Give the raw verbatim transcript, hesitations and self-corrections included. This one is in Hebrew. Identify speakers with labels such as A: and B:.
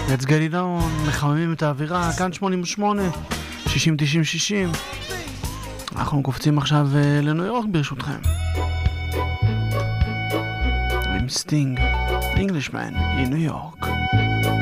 A: Let's get it on, מחממים את האווירה, כאן שמונים ושמונה, שישים תשעים שישים. אנחנו קופצים עכשיו לניו יורק ברשותכם. עם סטינג, Englishman in New York.